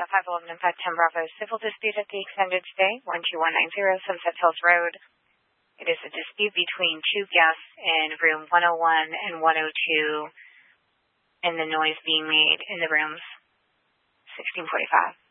511 and 510 Bravo, civil dispute at the extended stay, 12190 Sunset Hills Road. It is a dispute between two guests in room 101 and 102, and the noise being made in the rooms. 1645.